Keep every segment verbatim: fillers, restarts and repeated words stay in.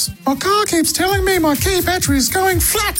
Chris, my car keeps telling me my key battery is going flat.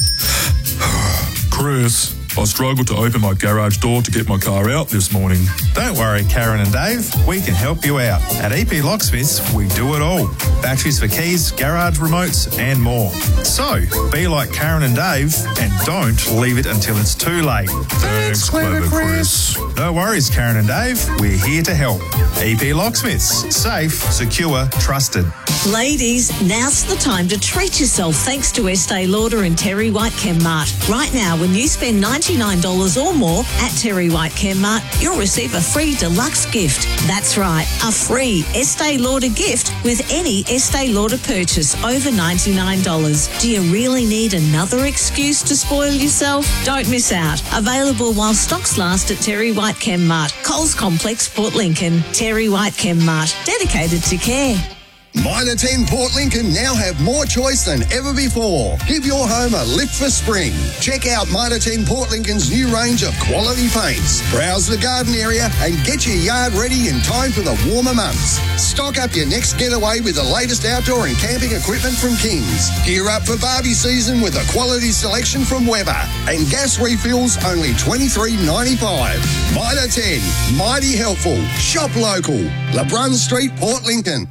Chris, I struggled to open my garage door to get my car out this morning. Don't worry, Karen and Dave. We can help you out. At E P Locksmiths, we do it all. Batteries for keys, garage remotes, and more. So, be like Karen and Dave and don't leave it until it's too late. Thanks, clever Chris. No worries, Karen and Dave. We're here to help. E P Locksmiths. Safe, secure, trusted. Ladies, now's the time to treat yourself thanks to Estee Lauder and Terry White Chemmart. Right now, when you spend ninety-nine dollars or more at Terry White Chemmart, you'll receive a free deluxe gift. That's right, a free Estee Lauder gift with any Estee Lauder purchase over ninety-nine dollars. Do you really need another excuse to spoil yourself? Don't miss out. Available while stocks last at Terry White Chemmart, Coles Complex, Port Lincoln. Terry White Chemmart, dedicated to care. Mitre ten Port Lincoln now have more choice than ever before. Give your home a lift for spring. Check out Mitre ten Port Lincoln's new range of quality paints. Browse the garden area and get your yard ready in time for the warmer months. Stock up your next getaway with the latest outdoor and camping equipment from Kings. Gear up for Barbie season with a quality selection from Weber. And gas refills only twenty-three ninety-five. Mitre ten, mighty helpful. Shop local. LeBrun Street, Port Lincoln.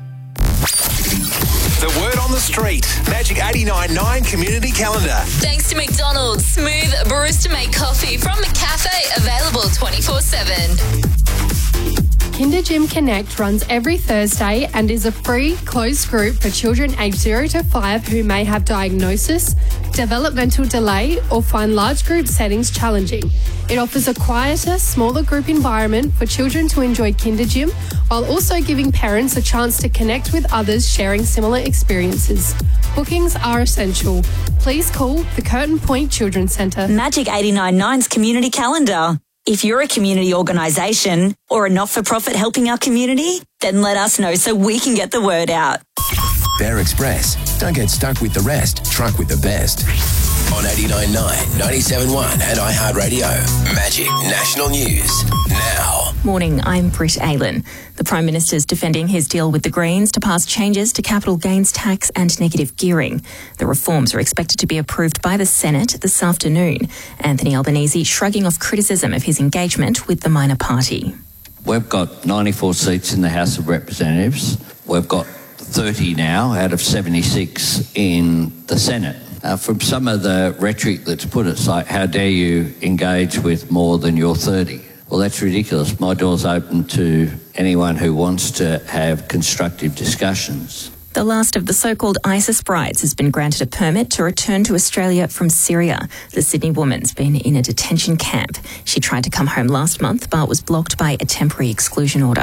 The word on the street. Magic eighty-nine point nine Community Calendar. Thanks to McDonald's. Smooth barista-made coffee from McCafe. Available twenty-four seven. Kinder Gym Connect runs every Thursday and is a free, closed group for children aged zero to five who may have diagnosis, developmental delay, or find large group settings challenging. It offers a quieter, smaller group environment for children to enjoy Kinder Gym, while also giving parents a chance to connect with others sharing similar experiences. Bookings are essential. Please call the Curtin Point Children's Centre. Magic eighty-nine point nine's Community Calendar. If you're a community organisation or a not-for-profit helping our community, then let us know so we can get the word out. Bear Express. Don't get stuck with the rest. Truck with the best. On eighty-nine point nine, ninety-seven point one and iHeartRadio. Magic National News. Now. Morning, I'm Britt Aylan. The Prime Minister's defending his deal with the Greens to pass changes to capital gains tax and negative gearing. The reforms are expected to be approved by the Senate this afternoon. Anthony Albanese shrugging off criticism of his engagement with the minor party. We've got ninety-four seats in the House of Representatives. We've got thirty now out of seventy-six in the Senate. Uh, from some of the rhetoric that's put, it's like, how dare you engage with more than your thirty? Well, that's ridiculous. My door's open to anyone who wants to have constructive discussions. The last of the so-called ISIS brides has been granted a permit to return to Australia from Syria. The Sydney woman's been in a detention camp. She tried to come home last month but was blocked by a temporary exclusion order.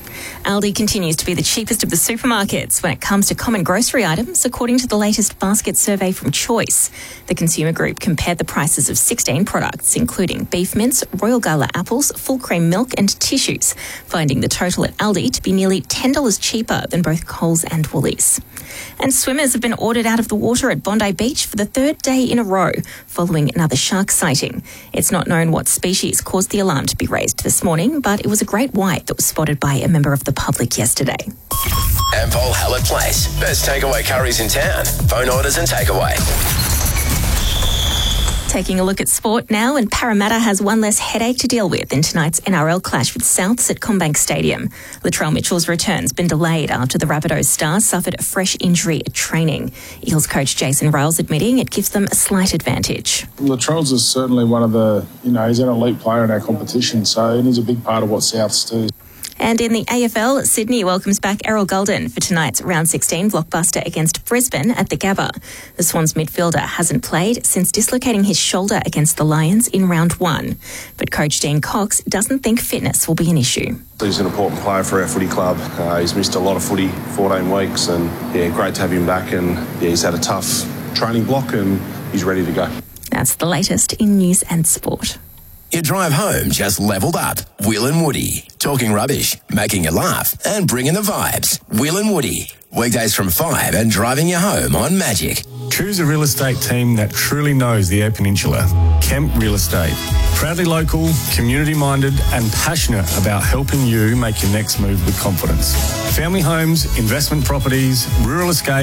Aldi continues to be the cheapest of the supermarkets when it comes to common grocery items, according to the latest basket survey from Choice. The consumer group compared the prices of sixteen products, including beef mince, Royal Gala apples, full cream milk and tissues, finding the total at Aldi to be nearly ten dollars cheaper than both Coles and Woolies. And swimmers have been ordered out of the water at Bondi Beach for the third day in a row, following another shark sighting. It's not known what species caused the alarm to be raised this morning, but it was a great white that was spotted by a member of the public yesterday. Ampol Hallett Place. Best takeaway curries in town. Phone orders and takeaway. Taking a look at sport now, and Parramatta has one less headache to deal with in tonight's N R L clash with Souths at CommBank Stadium. Latrell Mitchell's return's been delayed after the Rabbitohs star suffered a fresh injury at training. Eels coach Jason Ryles admitting it gives them a slight advantage. Latrell's is certainly one of the, you know, he's an elite player in our competition, so he's a big part of what Souths do. And in the A F L, Sydney welcomes back Errol Gulden for tonight's round sixteen blockbuster against Brisbane at the Gabba. The Swans midfielder hasn't played since dislocating his shoulder against the Lions in round one. But coach Dean Cox doesn't think fitness will be an issue. He's an important player for our footy club. Uh, he's missed a lot of footy, fourteen weeks, and yeah, great to have him back. And yeah, he's had a tough training block and he's ready to go. That's the latest in news and sport. Your drive home just leveled up. Will and Woody. Talking rubbish, making you laugh, and bringing the vibes. Will and Woody. Weekdays from five and driving you home on Magic. Choose a real estate team that truly knows the Eyre Peninsula. Kemp Real Estate. Proudly local, community-minded and passionate about helping you make your next move with confidence. Family homes, investment properties, rural escape,